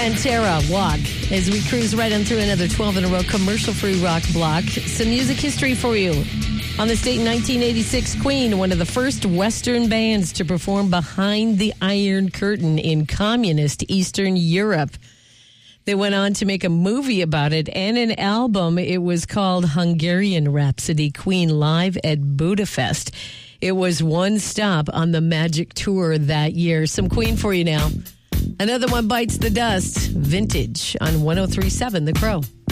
Pantera, Walk, as we cruise right on through another 12 in a row commercial-free rock block. Some music history for you. On this date in 1986, Queen, one of the first Western bands to perform behind the Iron Curtain in communist Eastern Europe. They went on to make a movie about it and an album. It was called Hungarian Rhapsody, Queen Live at Budapest. It was one stop on the Magic Tour that year. Some Queen for you now. Another one bites the dust. Vintage on 103.7 The Crow.